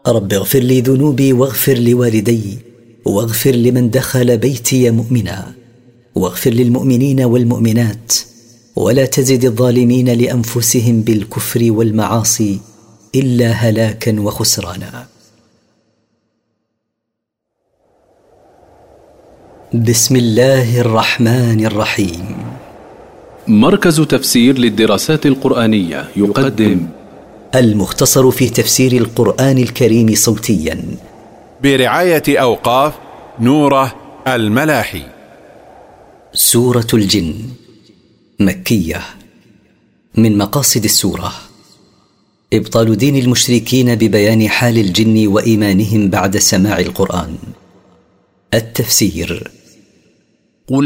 رب اغفر لي ذنوبي واغفر لوالدي واغفر لمن دخل بيتي مؤمنا واغفر للمؤمنين والمؤمنات ولا تزد الظالمين لأنفسهم بالكفر والمعاصي إلا هلاكا وخسرانا. بسم الله الرحمن الرحيم. مركز تفسير للدراسات القرآنية يقدم المختصر في تفسير القرآن الكريم صوتيا برعاية أوقاف نوره الملاحي. سورة الجن مكية. من مقاصد السورة إبطال دين المشركين ببيان حال الجن وإيمانهم بعد سماع القرآن. التفسير